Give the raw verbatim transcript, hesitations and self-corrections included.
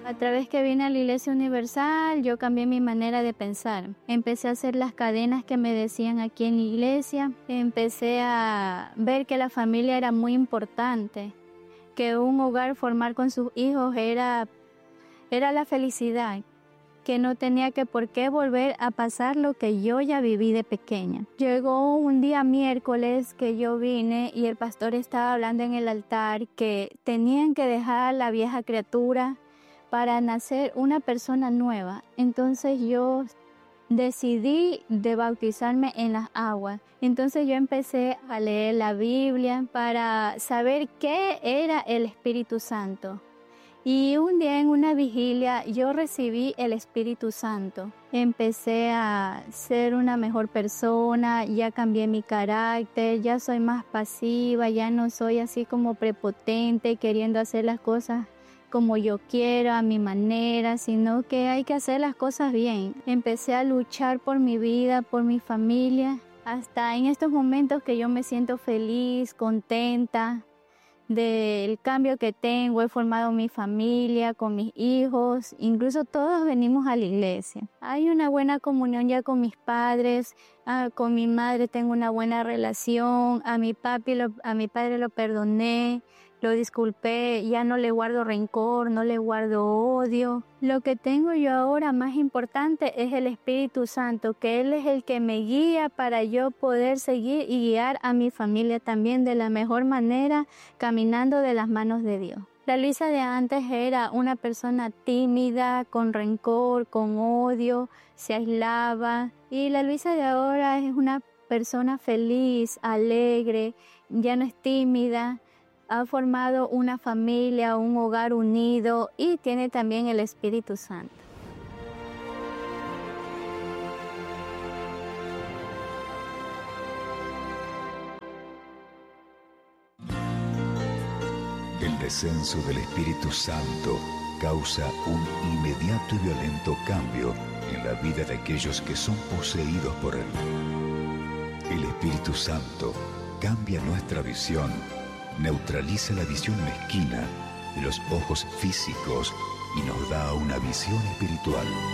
A través que vine a la Iglesia Universal, yo cambié mi manera de pensar. Empecé a hacer las cadenas que me decían aquí en la iglesia. Empecé a ver que la familia era muy importante, que un hogar formar con sus hijos era, era la felicidad, que no tenía que por qué volver a pasar lo que yo ya viví de pequeña. Llegó un día miércoles que yo vine y el pastor estaba hablando en el altar que tenían que dejar la vieja criatura para nacer una persona nueva. Entonces yo decidí de bautizarme en las aguas. Entonces yo empecé a leer la Biblia para saber qué era el Espíritu Santo. Y un día en una vigilia yo recibí el Espíritu Santo. Empecé a ser una mejor persona, ya cambié mi carácter, ya soy más pasiva, ya no soy así como prepotente, queriendo hacer las cosas como yo quiero, a mi manera, sino que hay que hacer las cosas bien. Empecé a luchar por mi vida, por mi familia, hasta en estos momentos que yo me siento feliz, contenta del cambio que tengo. He formado mi familia con mis hijos, incluso todos venimos a la iglesia. Hay una buena comunión ya con mis padres, ah, con mi madre tengo una buena relación, a mi papi, lo, a mi padre lo perdoné, lo disculpé, ya no le guardo rencor, no le guardo odio. Lo que tengo yo ahora más importante es el Espíritu Santo, que Él es el que me guía para yo poder seguir y guiar a mi familia también de la mejor manera, caminando de las manos de Dios. La Luisa de antes era una persona tímida, con rencor, con odio, se aislaba. Y la Luisa de ahora es una persona feliz, alegre, ya no es tímida. Ha formado una familia, un hogar unido y tiene también el Espíritu Santo. El descenso del Espíritu Santo causa un inmediato y violento cambio en la vida de aquellos que son poseídos por Él. El Espíritu Santo cambia nuestra visión, neutraliza la visión mezquina de los ojos físicos y nos da una visión espiritual.